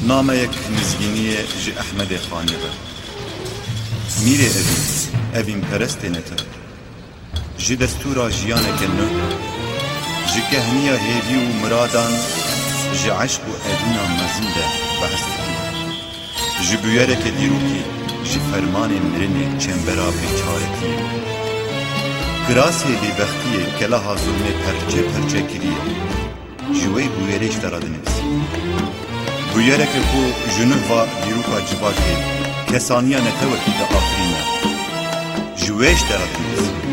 نامەیەک نزگینیە ji Ehmedê Xanê ve. Mîrê evîn perestê netir. Ji destûra jiyaneke nû, ji kehniya hêvî û miradan, ji eşq û edîna mezin de behs dikir. Ji bûyereke dîrokî, ji fermanê mirinê çembera bêçaretiyê. Kirasê bêbextiyê keleha zulmê perçe perçe kiriye. Ji wê bûyerê ji te re dinivîsî. Bûyereke ku ji nûva dîroka civakê kesaniya netewekî de afirîne. Ji wê ji te re dinivîsî.